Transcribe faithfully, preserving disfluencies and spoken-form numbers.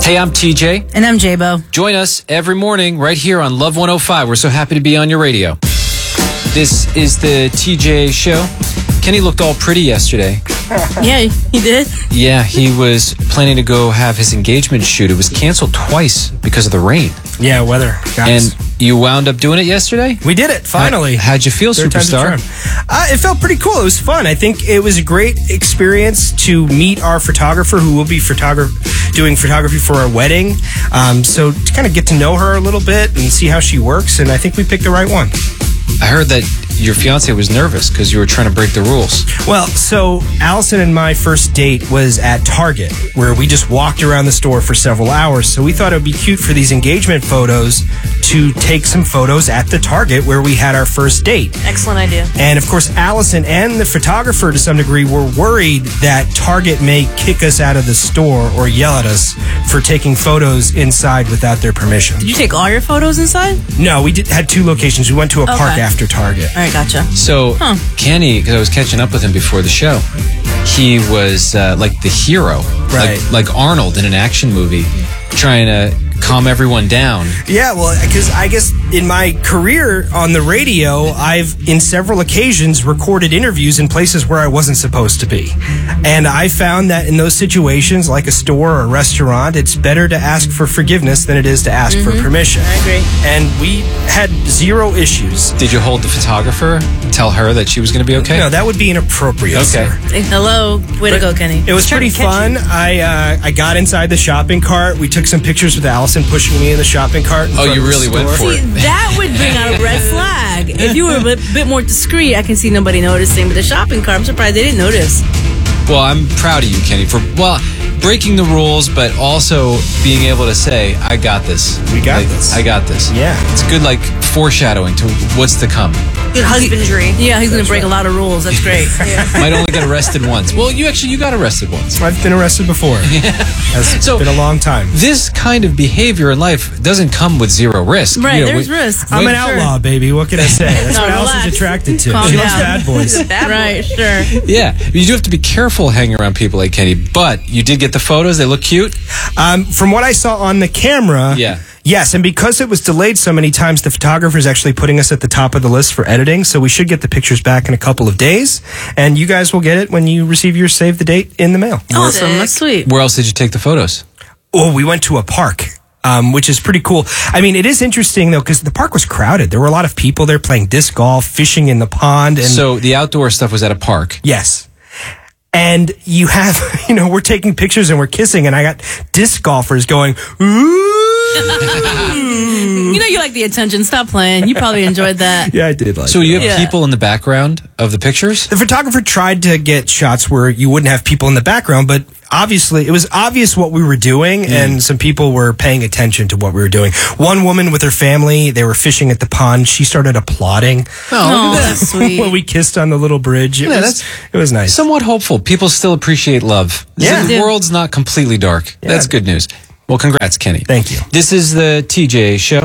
Hey, I'm T J. And I'm J-Bo. Join us every morning right here on Love one oh five. We're so happy to be on your radio. This is the T J show. Kenny looked all pretty yesterday. Yeah, he did. Yeah, he was planning to go have his engagement shoot. It was canceled twice because of the rain. Yeah, weather. Guys. And you wound up doing it yesterday? We did it, finally. How, how'd you feel, Third time's a superstar? charm. Uh, it felt pretty cool. It was fun. I think it was a great experience to meet our photographer who will be photograph- doing photography for our wedding. Um, so to kind of get to know her a little bit and see how she works, and I think we picked the right one. I heard that your fiance was nervous because you were trying to break the rules. Well, so Allison and my first date was at Target, where we just walked around the store for several hours. So we thought it would be cute for these engagement photos to take some photos at the Target where we had our first date. Excellent idea. And of course, Allison and the photographer to some degree were worried that Target may kick us out of the store or yell at us for taking photos inside without their permission. Did you take all your photos inside? No, we did, had two locations. We went to a Okay. park after Target. All right, gotcha. So, Huh. Kenny, because I was catching up with him before the show, he was uh, like the hero. Right. Like, like Arnold in an action movie, trying to calm everyone down. Yeah, well, because I guess in my career on the radio, I've in several occasions recorded interviews in places where I wasn't supposed to be. And I found that in those situations, like a store or a restaurant, it's better to ask for forgiveness than it is to ask for permission. I agree. And we had zero issues. Did you hold the photographer, tell her that she was going to be okay? No, that would be inappropriate. Okay. Sir. Hey, hello. Way to go, Kenny. It was Trying pretty to catch fun. you. I uh, I got inside the shopping cart. We took some pictures with Allison pushing me in the shopping cart. in Oh, front you of the really went store. for it. See, that would bring out a red flag. If you were a bit, bit more discreet, I can see nobody noticing. But the shopping cart, I'm surprised they didn't notice. Well, I'm proud of you, Kenny, for, well, breaking the rules, but also being able to say, I got this. We got Like, this. I got this. Yeah. It's good, like, foreshadowing to what's to come. Good husbandry. Yeah, he's going to break a lot of rules. That's great. Yeah. Might only get arrested once. Well, you actually, you got arrested once. I've been arrested before. It's So- been a long time. This kind of behavior in life doesn't come with zero risk. Right, You know, there's we- risks. I'm an Sure. outlaw, baby. What can I say? That's No, what relax. Allison's attracted to. Calm she loves down. bad boys. Right, sure. Yeah, you do have to be careful hanging around people like Kenny, but you did get the photos. They look cute. Um, from what I saw on the camera, Yeah. yes, and because it was delayed so many times, the photographer is actually putting us at the top of the list for editing, so we should get the pictures back in a couple of days, and you guys will get it when you receive your save the date in the mail. Awesome. That's sweet. Where else did you take the photos? Oh, we went to a park. Um, which is pretty cool. I mean, it is interesting though because the park was crowded. There were a lot of people there playing disc golf, fishing in the pond, and So the outdoor stuff was at a park. yes. And you have, you know, we're taking pictures and we're kissing, and I got disc golfers going, ooh. You know you like the attention. Stop playing. You probably enjoyed that. Yeah, I did like So you have Yeah. people in the background of the pictures? The photographer tried to get shots where you wouldn't have people in the background, but obviously it was obvious what we were doing, and some people were paying attention to what we were doing. One woman with her family, they were fishing at the pond. She started applauding Oh, that's sweet. when we kissed on the little bridge. It Yeah, was that's it was nice. Somewhat hopeful. People still appreciate love. Yeah. The world's not completely dark. That's good news. Well, congrats, Kenny. Thank you. This is the T J Show.